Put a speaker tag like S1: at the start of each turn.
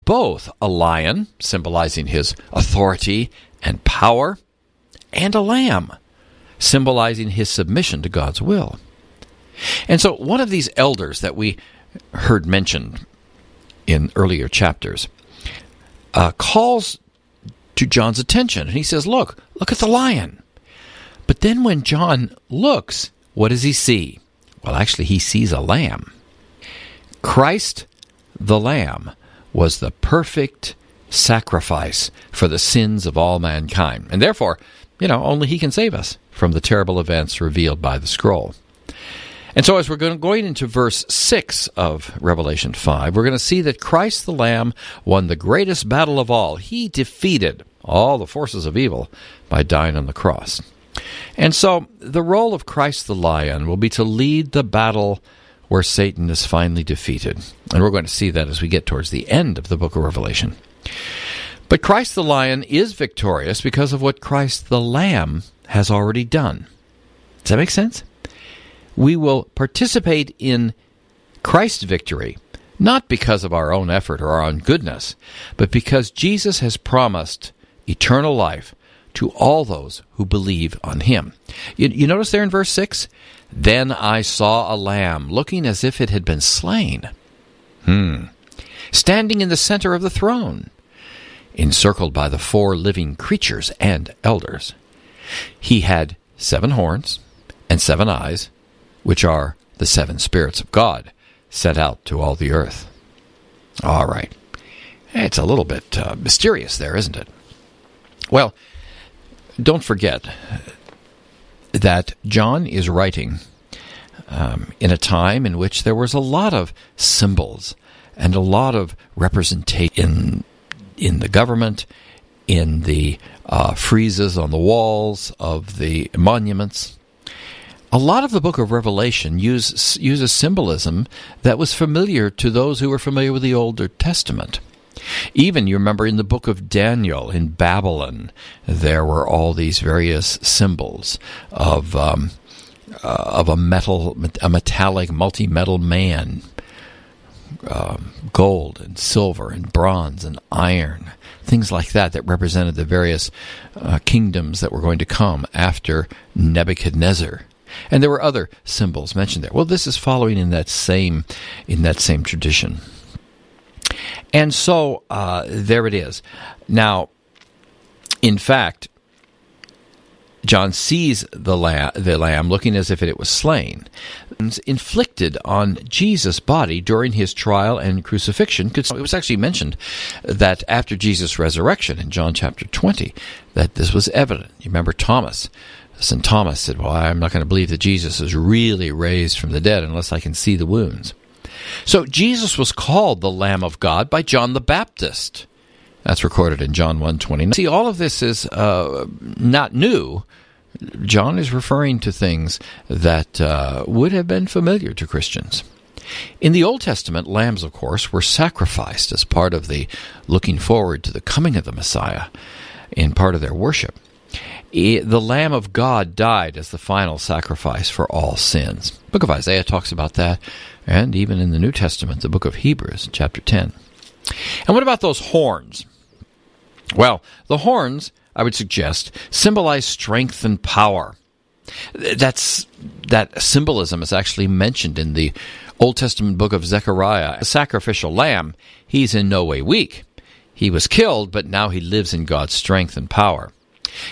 S1: both a lion, symbolizing his authority and power, and a lamb, symbolizing his submission to God's will. And so one of these elders that we heard mentioned in earlier chapters calls to John's attention, and he says, look at the lion. But then when John looks, what does he see? Well, actually, he sees a lamb. Christ, the Lamb, was the perfect sacrifice for the sins of all mankind. And therefore, only he can save us from the terrible events revealed by the scroll. And so as we're going into verse 6 of Revelation 5, we're going to see that Christ the Lamb won the greatest battle of all. He defeated all the forces of evil by dying on the cross. And so the role of Christ the Lion will be to lead the battle where Satan is finally defeated. And we're going to see that as we get towards the end of the book of Revelation. But Christ the Lion is victorious because of what Christ the Lamb has already done. Does that make sense? We will participate in Christ's victory, not because of our own effort or our own goodness, but because Jesus has promised eternal life to all those who believe on him. You notice there in verse 6, then I saw a lamb looking as if it had been slain, standing in the center of the throne, encircled by the 4 living creatures and elders. He had 7 horns and 7 eyes, which are the 7 spirits of God sent out to all the earth. All right. It's a little bit mysterious there, isn't it? Well, don't forget that John is writing in a time in which there was a lot of symbols and a lot of representation in the government, in the friezes on the walls of the monuments. A lot of the book of Revelation uses symbolism that was familiar to those who were familiar with the Older Testament. Even, you remember, in the book of Daniel, in Babylon, there were all these various symbols of a metallic, multi-metal man, gold and silver and bronze and iron, things like that represented the various kingdoms that were going to come after Nebuchadnezzar. And there were other symbols mentioned there. Well, this is following in that same tradition. And so there it is. Now, in fact, John sees the lamb looking as if it was slain, inflicted on Jesus' body during his trial and crucifixion. It was actually mentioned that after Jesus' resurrection in John chapter 20, that this was evident. You remember Thomas. St. Thomas said, well, I'm not going to believe that Jesus is really raised from the dead unless I can see the wounds. So Jesus was called the Lamb of God by John the Baptist. That's recorded in John 1:29. See, all of this is not new. John is referring to things that would have been familiar to Christians. In the Old Testament, lambs, of course, were sacrificed as part of the looking forward to the coming of the Messiah in part of their worship. The Lamb of God died as the final sacrifice for all sins. The book of Isaiah talks about that, and even in the New Testament, the book of Hebrews, chapter 10. And what about those horns? Well, the horns, I would suggest, symbolize strength and power. That symbolism is actually mentioned in the Old Testament book of Zechariah. A sacrificial lamb, he's in no way weak. He was killed, but now he lives in God's strength and power.